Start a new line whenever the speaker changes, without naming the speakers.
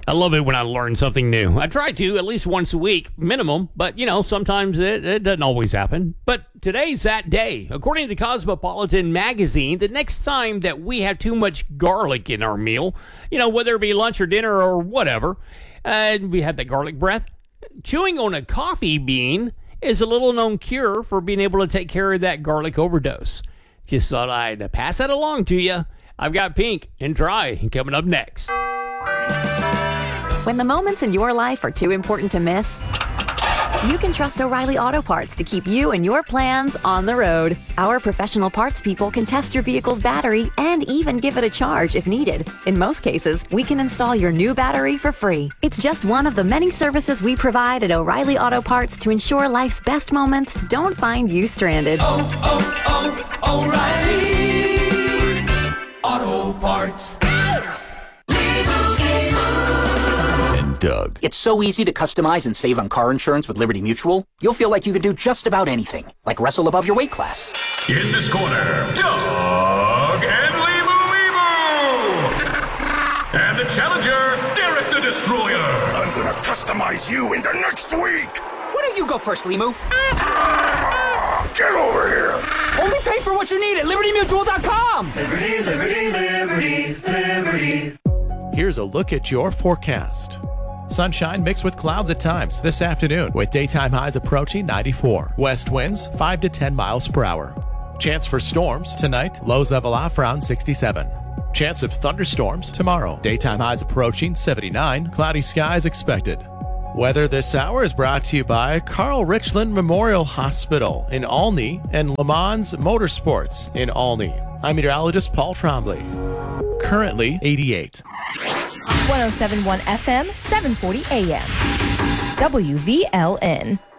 I love it when I learn something new. I try to at least once a week, minimum, but, sometimes it doesn't always happen. But today's that day. According to Cosmopolitan magazine, the next time that we have too much garlic in our meal, whether it be lunch or dinner or whatever, and we have that garlic breath, chewing on a coffee bean is a little-known cure for being able to take care of that garlic overdose. Just thought I'd pass that along to you. I've got Pink and Try coming up next.
When the moments in your life are too important to miss, you can trust O'Reilly Auto Parts to keep you and your plans on the road. Our professional parts people can test your vehicle's battery and even give it a charge if needed. In most cases, we can install your new battery for free. It's just one of the many services we provide at O'Reilly Auto Parts to ensure life's best moments don't find you stranded.
O'Reilly Auto Parts.
Doug.
It's so easy to customize and save on car insurance with Liberty Mutual. You'll feel like you can do just about anything, like wrestle above your weight class.
In this corner, Doug and Limu. And the challenger, Derek the Destroyer.
I'm gonna customize you into next week.
Why don't you go first, Limu?
Get over here.
Only pay for what you need at LibertyMutual.com.
Liberty, liberty, liberty, liberty.
Here's a look at your forecast. Sunshine mixed with clouds at times this afternoon with daytime highs approaching 94. West winds 5 to 10 miles per hour. Chance for storms tonight, lows level off around 67. Chance of thunderstorms tomorrow, daytime highs approaching 79. Cloudy skies expected. Weather this hour is brought to you by Carl Richland Memorial Hospital in Olney and Le Mans Motorsports in Olney. I'm meteorologist Paul Trombley. Currently 88.
107.1 FM, 740 AM. WVLN.